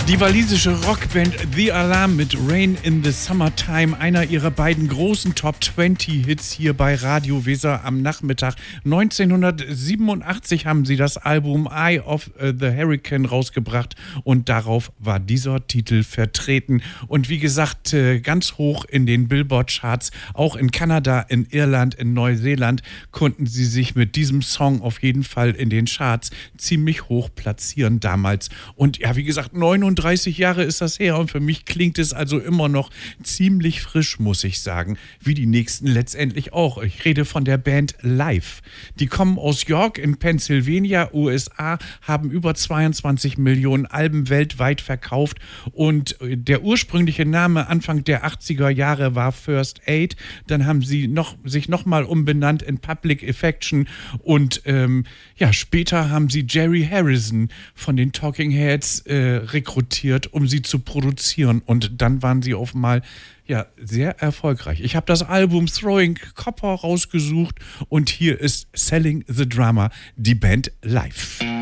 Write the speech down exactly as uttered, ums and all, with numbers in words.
Die walisische Rockband The Alarm mit Rain in the Summertime, einer ihrer beiden großen Top zwanzig Hits hier bei Radio Weser am Nachmittag. neunzehnhundertsiebenundachtzig haben sie das Album Eye of the Hurricane rausgebracht und darauf war dieser Titel vertreten. Und wie gesagt, ganz hoch in den Billboard-Charts, auch in Kanada, in Irland, in Neuseeland konnten sie sich mit diesem Song auf jeden Fall in den Charts ziemlich hoch platzieren damals. Und ja, wie gesagt, neununddreißig Jahre ist das her und für mich klingt es also immer noch ziemlich frisch, muss ich sagen, wie die nächsten letztendlich auch. Ich rede von der Band Live. Die kommen aus York in Pennsylvania, U S A, haben über zweiundzwanzig Millionen Alben weltweit verkauft und der ursprüngliche Name Anfang der achtziger Jahre war First Aid. Dann haben sie noch, sich nochmal umbenannt in Public Affection und ähm, ja, später haben sie Jerry Harrison von den Talking Heads äh, rekrutiert, um sie zu produzieren. Und dann waren sie auf mal ja, sehr erfolgreich. Ich habe das Album Throwing Copper rausgesucht und hier ist Selling the Drama, die Band Live.